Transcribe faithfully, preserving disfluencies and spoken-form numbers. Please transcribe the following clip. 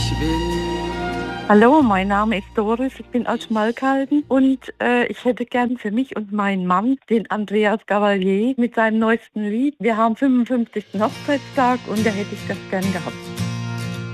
ich will. Hallo, mein Name ist Doris, ich bin aus Schmalkalden und äh, ich hätte gern für mich und meinen Mann den Andreas Gavalier mit seinem neuesten Lied. Wir haben fünfundfünfzigsten Hochzeitstag und da hätte ich das gern gehabt.